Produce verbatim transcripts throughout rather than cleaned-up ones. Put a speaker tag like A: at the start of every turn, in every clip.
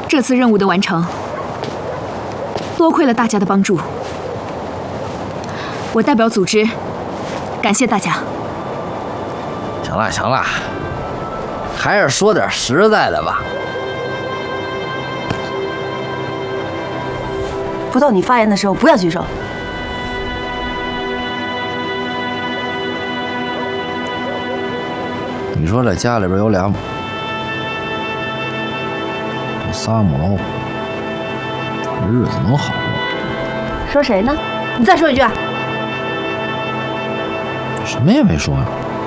A: 这次任务的完成，多亏了大家的帮助。我代表组织感谢大家。
B: 行了行了，还是说点实在的吧。
C: 不到你发言的时候，不要举手。
B: 你说这家里边有俩母，有仨母老虎，日子能好过？
C: 说谁呢？你再说一句啊！
B: 什么也没说呀。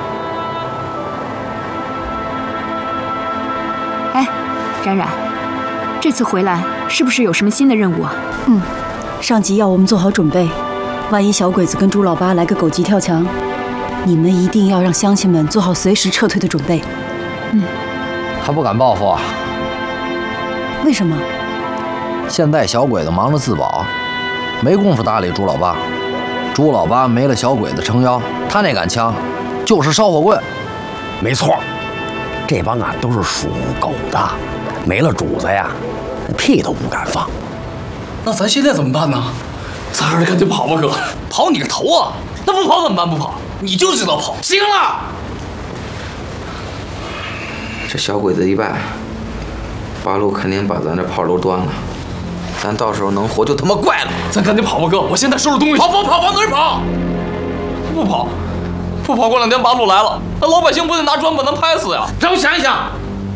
A: 哎，冉冉，这次回来是不是有什么新的任务啊？
C: 嗯，上级要我们做好准备，万一小鬼子跟朱老八来个狗急跳墙，你们一定要让乡亲们做好随时撤退的准备。
A: 嗯，
B: 他不敢报复啊。
C: 为什么？
B: 现在小鬼子忙着自保，没工夫搭理朱老八。朱老八没了小鬼子撑腰，他那杆枪就是烧火棍。
D: 没错，这帮啊都是属狗的，没了主子呀，屁都不敢放。
E: 那咱现在怎么办呢？咱还是赶紧跑吧，哥！跑你个头啊！那不跑怎么办？不跑，你就知道跑。行了，
F: 这小鬼子一败，八路肯定把咱这炮楼端了。咱到时候能活就他妈怪了。
E: 咱赶紧跑吧，哥！我现在收拾东西。跑跑跑，往哪儿跑？不跑，不跑，过两天八路来了，那老百姓不得拿砖把咱拍死呀？让我想一想。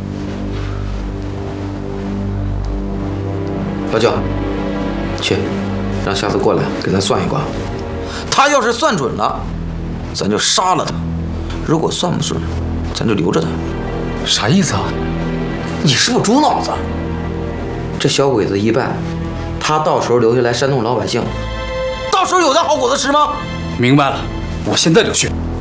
F: 老九，去，让瞎子过来给咱算一卦。他要是算准了，咱就杀了他；如果算不准，咱就留着他。
E: 啥意思啊？
F: 你是不是猪脑子？这小鬼子一败，他到时候留下来煽动老百姓，到时候有咱好果子吃吗？
E: 明白了，我现在就去。